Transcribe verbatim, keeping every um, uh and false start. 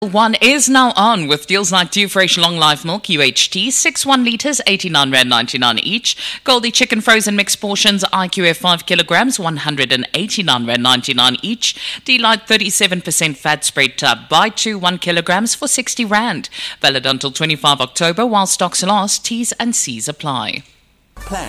One is now on with deals like Dew Fresh Long Life Milk U H T, six one litres, eighty-nine rand ninety-nine each. Goldie Chicken Frozen Mixed Portions, I Q F five kilograms, one hundred eighty-nine rand ninety-nine each. Delight thirty-seven percent fat spread tub, buy two one kilograms for sixty rand. Valid until twenty-fifth October while stocks last, T's and C's apply. Plan